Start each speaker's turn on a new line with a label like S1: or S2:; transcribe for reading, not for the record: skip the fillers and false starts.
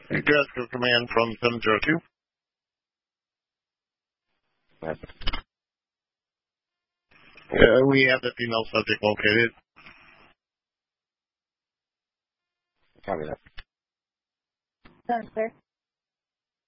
S1: Glasgow Command from 702. We have the female subject located.
S2: Copy that.
S3: Done, sir.